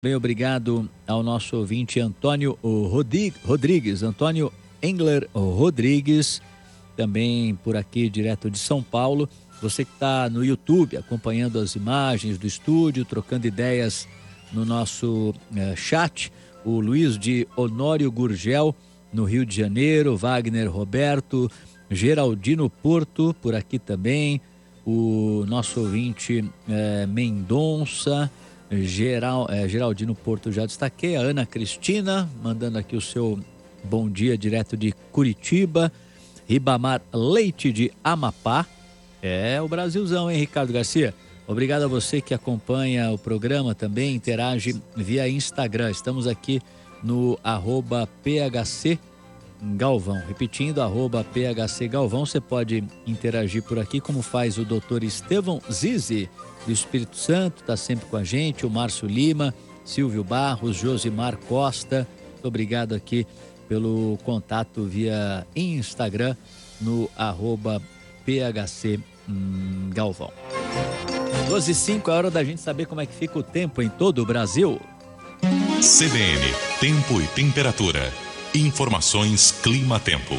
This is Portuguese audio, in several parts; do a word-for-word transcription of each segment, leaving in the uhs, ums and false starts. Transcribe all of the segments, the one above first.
Bem, obrigado ao nosso ouvinte Antônio Rodrigues, Antônio Engler Rodrigues, também por aqui direto de São Paulo. Você que está no YouTube acompanhando as imagens do estúdio, trocando ideias no nosso eh, chat, o Luiz de Honório Gurgel, no Rio de Janeiro, Wagner Roberto, Geraldino Porto, por aqui também, o nosso ouvinte eh, Mendonça, Geral, é, Geraldino Porto já destaquei, a Ana Cristina mandando aqui o seu bom dia direto de Curitiba, Ribamar Leite de Amapá, é o Brasilzão, hein, Ricardo Garcia? Obrigado a você que acompanha o programa também, interage via Instagram, estamos aqui no arroba P H C Galvão, repetindo, arroba P H C Galvão, você pode interagir por aqui, como faz o doutor Estevão Zizi, do Espírito Santo, está sempre com a gente, o Márcio Lima, Silvio Barros, Josimar Costa, muito obrigado aqui pelo contato via Instagram, no arroba P H C hum, Galvão. doze e cinco, é hora da gente saber como é que fica o tempo em todo o Brasil. C B N, tempo e temperatura. Informações Clima-Tempo.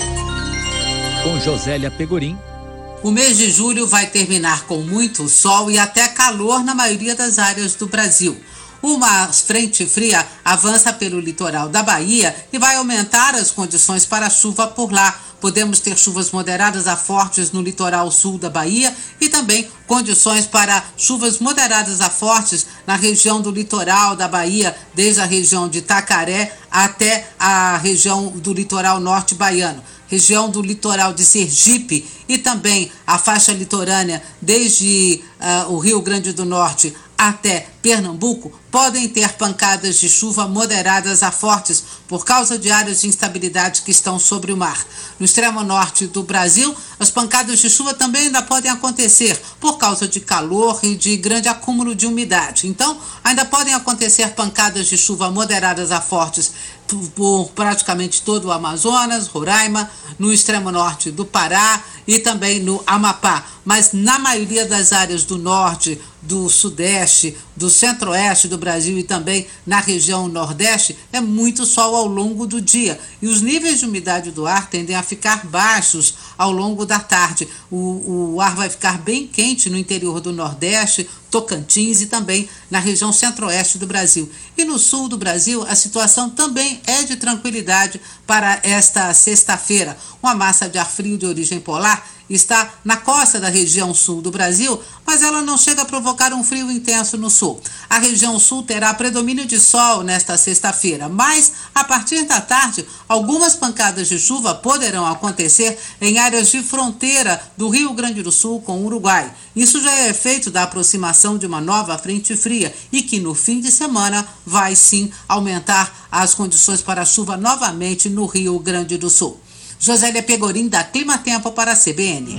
Com Josélia Pegorim. O mês de julho vai terminar com muito sol e até calor na maioria das áreas do Brasil. Uma frente fria avança pelo litoral da Bahia e vai aumentar as condições para chuva por lá. Podemos ter chuvas moderadas a fortes no litoral sul da Bahia e também condições para chuvas moderadas a fortes na região do litoral da Bahia, desde a região de Itacaré até a região do litoral norte baiano. Região do litoral de Sergipe e também a faixa litorânea desde uh, o Rio Grande do Norte até Pernambuco podem ter pancadas de chuva moderadas a fortes por causa de áreas de instabilidade que estão sobre o mar. No extremo norte do Brasil, as pancadas de chuva também ainda podem acontecer por causa de calor e de grande acúmulo de umidade. Então, ainda podem acontecer pancadas de chuva moderadas a fortes por praticamente todo o Amazonas, Roraima, no extremo norte do Pará e também no Amapá. Mas na maioria das áreas do norte, do sudeste, do centro-oeste do Brasil e também na região nordeste, é muito sol ao longo do dia. E os níveis de umidade do ar tendem a ficar baixos ao longo da tarde. O, o ar vai ficar bem quente no interior do Nordeste, Tocantins e também na região centro-oeste do Brasil. E no sul do Brasil, a situação também é de tranquilidade para esta sexta-feira. Uma massa de ar frio de origem polar está na costa da região sul do Brasil, mas ela não chega a provocar um frio intenso no sul. A região sul terá predomínio de sol nesta sexta-feira, mas a partir da tarde, algumas pancadas de chuva poderão acontecer em áreas de fronteira do Rio Grande do Sul com o Uruguai. Isso já é efeito da aproximação de uma nova frente fria e que no fim de semana vai sim aumentar as condições para chuva novamente no Rio Grande do Sul. Josélia Pegorim, da Clima-Tempo para a C B N.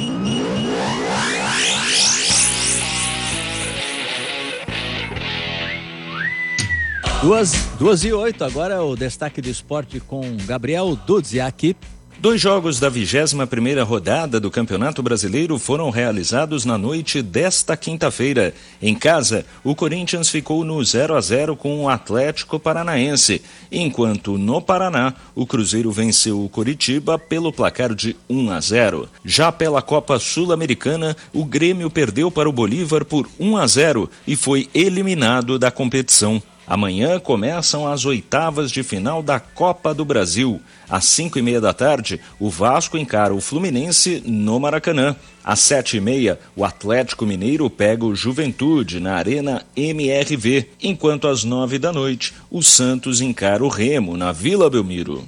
Duas, duas e oito, agora é o destaque do esporte com Gabriel Dudziak. Dois jogos da vigésima primeira rodada do Campeonato Brasileiro foram realizados na noite desta quinta-feira. Em casa, o Corinthians ficou no zero a zero com o Atlético Paranaense, enquanto no Paraná, o Cruzeiro venceu o Coritiba pelo placar de um a zero. Já pela Copa Sul-Americana, o Grêmio perdeu para o Bolívar por um a zero e foi eliminado da competição. Amanhã começam as oitavas de final da Copa do Brasil. Às cinco e meia da tarde, o Vasco encara o Fluminense no Maracanã. Às sete e meia, o Atlético Mineiro pega o Juventude na Arena M R V, enquanto às nove da noite, o Santos encara o Remo na Vila Belmiro.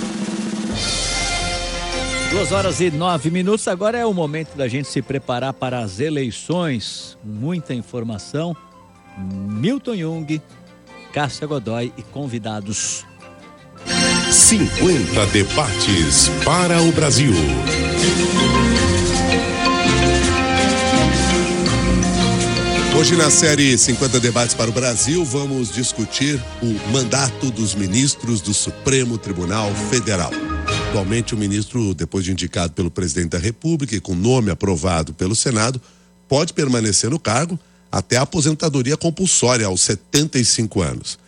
Duas horas e nove minutos, agora é o momento da gente se preparar para as eleições. Muita informação. Milton Jung, Cássia Godoy e convidados. cinquenta debates para o Brasil. Hoje na série cinquenta debates para o Brasil vamos discutir o mandato dos ministros do Supremo Tribunal Federal. Atualmente o ministro, depois de indicado pelo presidente da República e com nome aprovado pelo Senado, pode permanecer no cargo até a aposentadoria compulsória aos setenta e cinco anos.